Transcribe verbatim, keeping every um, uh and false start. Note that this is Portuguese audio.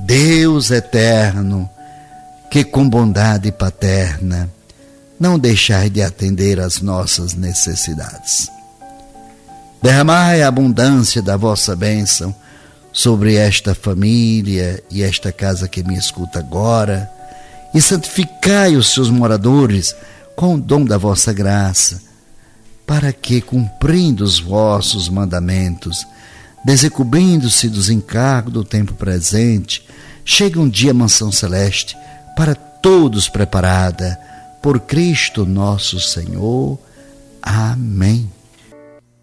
Deus eterno, que com bondade paterna não deixai de atender às nossas necessidades. Derramai a abundância da vossa bênção sobre esta família e esta casa que me escuta agora, e santificai os seus moradores com o dom da vossa graça, para que, cumprindo os vossos mandamentos, desencobrindo-se dos encargos do tempo presente, chegue um dia a mansão celeste para todos preparada por Cristo nosso Senhor. Amém.